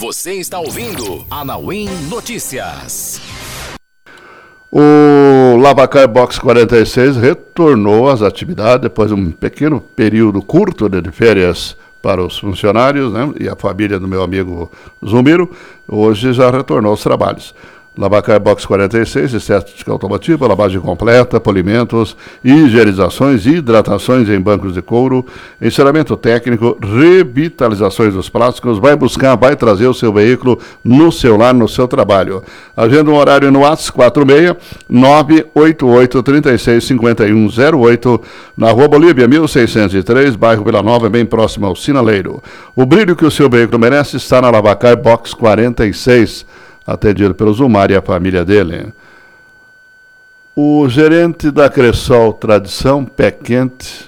Você está ouvindo Anauim Notícias. O Lavacar Box 46 retornou às atividades depois de um pequeno período curto de férias para os funcionários, né, e a família do meu amigo Zumiro. Hoje já retornou aos trabalhos. Lavacar Box 46, estética automotiva, lavagem completa, polimentos, higienizações, hidratações em bancos de couro, encerramento técnico, revitalizações dos plásticos. Vai buscar, vai trazer o seu veículo no seu lar, no seu trabalho. Agenda um horário no WhatsApp 46-988-365108, na Rua Bolívia, 1603, bairro Vila Nova, bem próximo ao Sinaleiro. O brilho que o seu veículo merece está na Lavacar Box 46. Atendido pelo Zumar e a família dele. O gerente da Cressol Tradição, pé quente,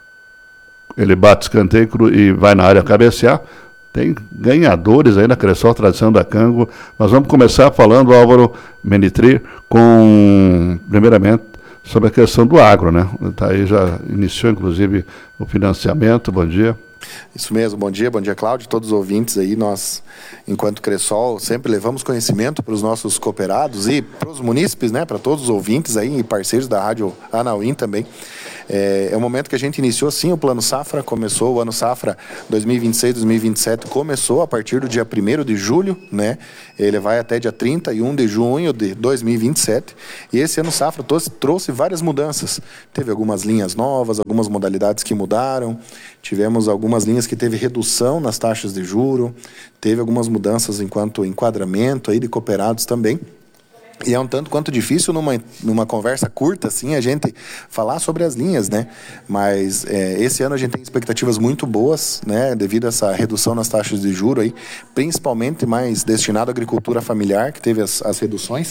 ele bate escanteio e vai na área cabecear. Tem ganhadores aí na Cressol Tradição da Cango. Nós vamos começar falando, Álvaro Menitri, primeiramente, sobre a questão do agro, né? Tá aí, já iniciou, inclusive, o financiamento. Bom dia. Isso mesmo, bom dia Cláudio, todos os ouvintes aí. Nós, enquanto Cressol, sempre levamos conhecimento para os nossos cooperados e para os munícipes, né, para todos os ouvintes aí e parceiros da Rádio Anauim também. É o momento que a gente iniciou, sim, o Plano Safra. Começou o ano Safra 2026-2027, começou a partir do dia 1º de julho, né? Ele vai até dia 31 de junho de 2027. E esse ano Safra trouxe várias mudanças. Teve algumas linhas novas, algumas modalidades que mudaram. Tivemos algumas linhas que teve redução nas taxas de juro. Teve algumas mudanças enquanto enquadramento aí de cooperados também. E é um tanto quanto difícil numa conversa curta, assim, a gente falar sobre as linhas, né? Mas esse ano a gente tem expectativas muito boas, né? Devido a essa redução nas taxas de juros aí, principalmente mais destinado à agricultura familiar, que teve as reduções.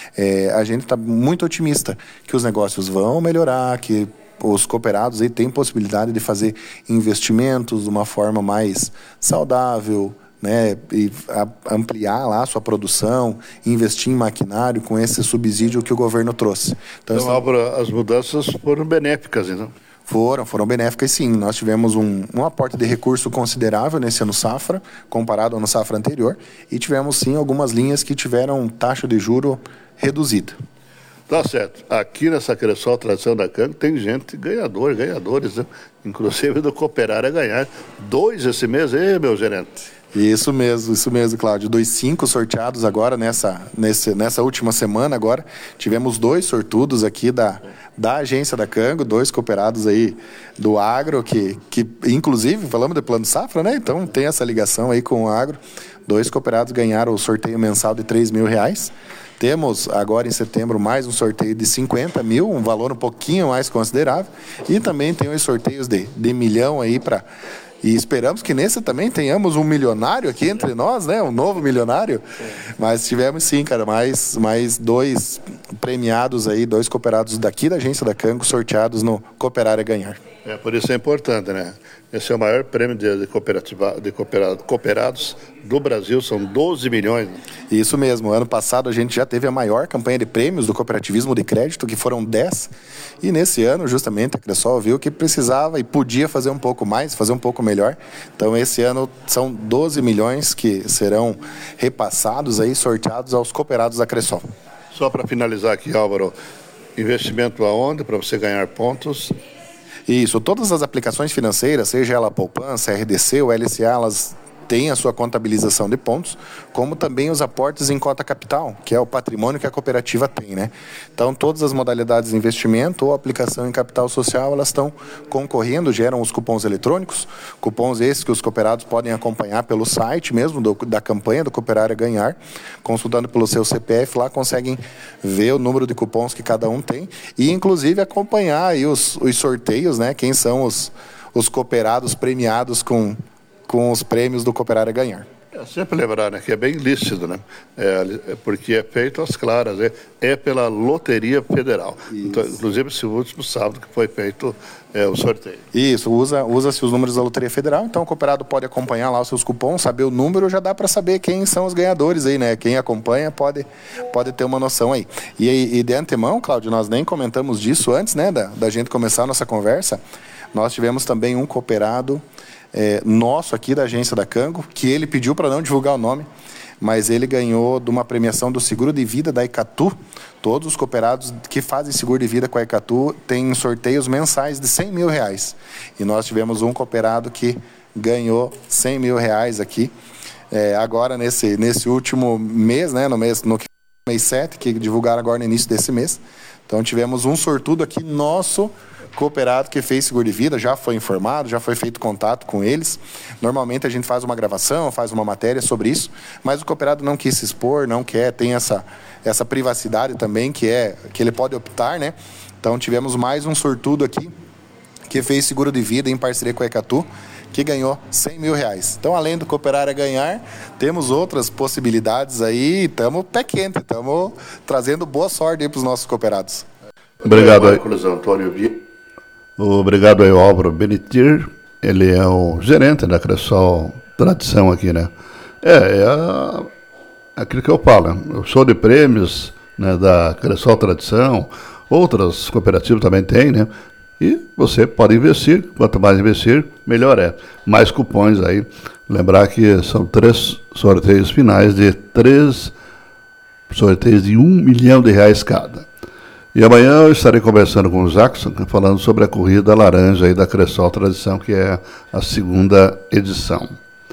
A gente está muito otimista que os negócios vão melhorar, que os cooperados aí têm possibilidade de fazer investimentos de uma forma mais saudável, né, e ampliar lá a sua produção, investir em maquinário com esse subsídio que o governo trouxe. Então Álvaro, as mudanças foram benéficas, então? Foram benéficas, sim. Nós tivemos um aporte de recurso considerável nesse ano Safra, comparado ao ano Safra anterior, e tivemos, sim, algumas linhas que tiveram taxa de juro reduzida. Tá certo. Aqui nessa Cressol Tradição da Cango tem gente ganhadores, né? Inclusive do Cooperar a ganhar 2 esse mês, meu gerente. Isso mesmo, Cláudio. 5 sorteados agora nessa última semana agora. Tivemos 2 sortudos aqui da agência da Cango, 2 cooperados aí do agro, que inclusive falamos de Plano Safra, né? Então tem essa ligação aí com o agro. 2 cooperados ganharam o sorteio mensal de R$3.000. Temos agora em setembro mais um sorteio de 50 mil, um valor um pouquinho mais considerável. E também tem os sorteios de milhão aí para... E esperamos que nesse também tenhamos um milionário aqui entre nós, né? Um novo milionário. Sim. Mas tivemos sim, cara, mais 2 premiados aí, 2 cooperados daqui da agência da Cango, sorteados no Cooperar a Ganhar. Por isso é importante, né? Esse é o maior prêmio de cooperados do Brasil, são 12 milhões. Isso mesmo. Ano passado a gente já teve a maior campanha de prêmios do cooperativismo de crédito, que foram 10. E nesse ano, justamente, a Cressol viu que precisava e podia fazer um pouco mais, fazer um pouco melhor. Então, esse ano são 12 milhões que serão repassados aí, sorteados aos cooperados da Cressol. Só para finalizar aqui, Álvaro, investimento aonde para você ganhar pontos? Isso, todas as aplicações financeiras, seja ela a poupança, a RDC ou LCA, elas têm a sua contabilização de pontos, como também os aportes em cota capital, que é o patrimônio que a cooperativa tem, né? Então, todas as modalidades de investimento ou aplicação em capital social, elas estão concorrendo, geram os cupons eletrônicos, cupons esses que os cooperados podem acompanhar pelo site mesmo da campanha do Cooperar a Ganhar, consultando pelo seu CPF, lá conseguem ver o número de cupons que cada um tem e, inclusive, acompanhar aí os sorteios, né? Quem são os cooperados premiados com os prêmios do Cooperar a Ganhar. Sempre lembrar, né, que é bem lícito, né? Porque é feito às claras, é pela Loteria Federal. Então, inclusive, esse último sábado que foi feito o sorteio. Isso, usa-se os números da Loteria Federal, então o cooperado pode acompanhar lá os seus cupons, saber o número, já dá para saber quem são os ganhadores aí, né? Quem acompanha pode ter uma noção aí. E de antemão, Cláudio, nós nem comentamos disso antes, né, da gente começar a nossa conversa. Nós tivemos também um cooperado nosso aqui da agência da Cango, que ele pediu para não divulgar o nome, mas ele ganhou de uma premiação do seguro de vida da Icatu. Todos os cooperados que fazem seguro de vida com a Icatu têm sorteios mensais de R$100 mil. E nós tivemos um cooperado que ganhou R$100 mil aqui. Agora, nesse último mês, né, no mês 7, que divulgaram agora no início desse mês. Então, tivemos um sortudo aqui, nosso cooperado que fez seguro de vida, já foi informado, já foi feito contato com eles. Normalmente a gente faz uma gravação, faz uma matéria sobre isso, mas o cooperado não quis se expor, não quer, tem essa privacidade também, que ele pode optar, né? Então tivemos mais um sortudo aqui, que fez seguro de vida em parceria com a Icatu, que ganhou R$100 mil. Então, além do cooperar ganhar, temos outras possibilidades aí, estamos pé quente, estamos trazendo boa sorte aí para os nossos cooperados. Obrigado aí, Antônio. Obrigado aí, Álvaro Benitir. Ele é o gerente da Cressol Tradição aqui, né? Aquilo que eu falo, o show de prêmios, né, da Cressol Tradição, outras cooperativas também tem, né? E você pode investir, quanto mais investir, melhor é. Mais cupons aí. Lembrar que são 3 sorteios finais de 3 sorteios de R$1 milhão cada. E amanhã eu estarei conversando com o Jackson, falando sobre a Corrida Laranja aí da Cressol Tradição, que é a 2ª edição.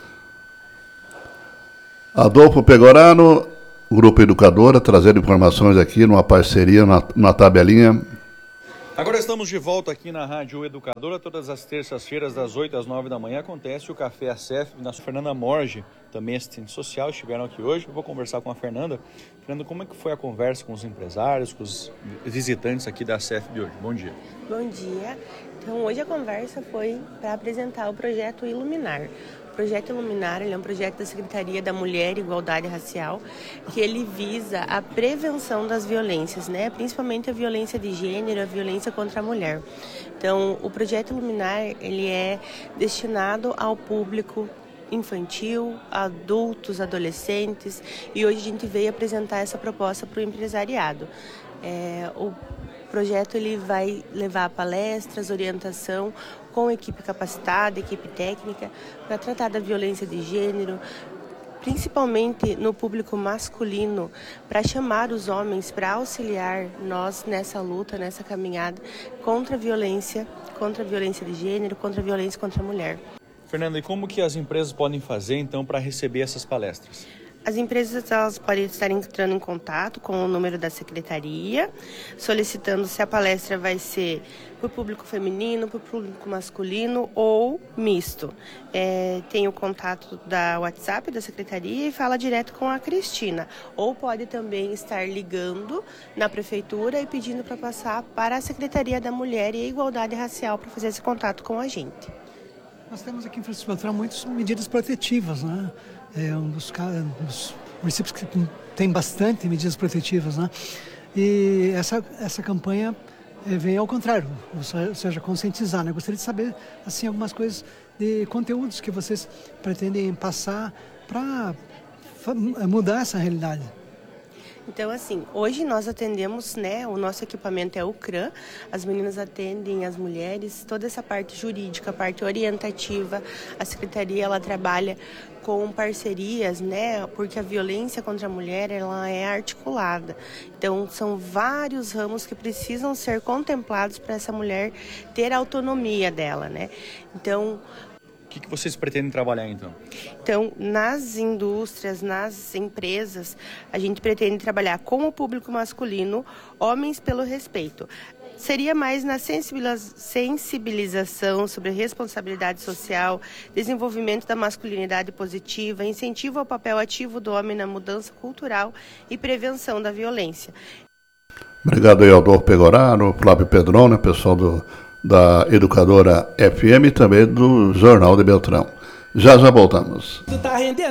Adolfo Pegoraro, Grupo Educadora, trazendo informações aqui numa parceria, na tabelinha. Agora estamos de volta aqui na Rádio Educadora. Todas as terças-feiras, das 8 às 9 da manhã, acontece o Café ACEF. A Fernanda Morge, também assistente social, estiveram aqui hoje. Eu vou conversar com a Fernanda. Fernanda, como é que foi a conversa com os empresários, com os visitantes aqui da ACEF de hoje? Bom dia. Bom dia. Então, hoje a conversa foi para apresentar o projeto Iluminar. O projeto Iluminar, ele é um projeto da Secretaria da Mulher e Igualdade Racial, que ele visa a prevenção das violências, né? Principalmente a violência de gênero, a violência contra a mulher. Então, o projeto Iluminar, ele é destinado ao público infantil, adultos, adolescentes, e hoje a gente veio apresentar essa proposta para o empresariado. O projeto ele vai levar palestras, orientação com equipe capacitada, equipe técnica, para tratar da violência de gênero, principalmente no público masculino, para chamar os homens para auxiliar nós nessa luta, nessa caminhada contra a violência de gênero, contra a violência contra a mulher. Fernanda, e como que as empresas podem fazer, então, para receber essas palestras? As empresas elas podem estar entrando em contato com o número da secretaria, solicitando se a palestra vai ser para o público feminino, para o público masculino ou misto. Tem o contato da WhatsApp da secretaria e fala direto com a Cristina. Ou pode também estar ligando na prefeitura e pedindo para passar para a Secretaria da Mulher e Igualdade Racial para fazer esse contato com a gente. Nós temos aqui em Francisco Beltrão muitas medidas protetivas, né? É um dos municípios que tem bastante medidas protetivas, né? E essa campanha vem ao contrário, ou seja, conscientizar, né? Gostaria de saber, assim, algumas coisas de conteúdos que vocês pretendem passar para mudar essa realidade. Então, assim, hoje nós atendemos, né, o nosso equipamento é o CRAM, as meninas atendem as mulheres, toda essa parte jurídica, a parte orientativa, a secretaria, ela trabalha com parcerias, né, porque a violência contra a mulher, ela é articulada. Então, são vários ramos que precisam ser contemplados para essa mulher ter a autonomia dela, né. Então, o que vocês pretendem trabalhar, então? Então, nas indústrias, nas empresas, a gente pretende trabalhar com o público masculino, homens pelo respeito. Seria mais na sensibilização sobre responsabilidade social, desenvolvimento da masculinidade positiva, incentivo ao papel ativo do homem na mudança cultural e prevenção da violência. Obrigado aí, Adolfo Pegoraro, Flávio Pedrona, pessoal da Educadora FM e também do Jornal de Beltrão. Já voltamos.